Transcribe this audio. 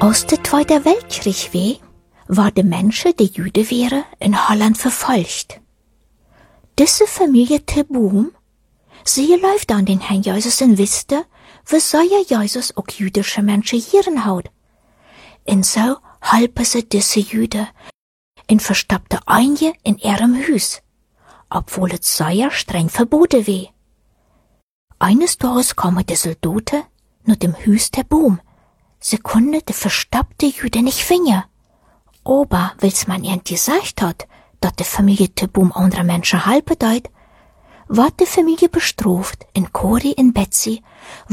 Aus de Tweiter Weltkrieg weh, war de Menschen, die Jüde wären, in Holland verfolgt. Diese Familie te Boom, sie läuft an den Herrn Jesus und wusste, wie sei Jesus auch jüdische Menschen hierin haut. Und so halpen sie diese Jüde und verstappte einige in ihrem Hus, obwohl es sehr streng verboten weh. Eines Tages kamen die Soldaten nach dem Hus der Boom. Sie konnten die verstappte Jüde nicht finden. Aber, weil's man ihnen gesagt hat, dass die Familie te Boom andere Menschen halpen deut, ward die Familie bestraft in Corrie und Betsy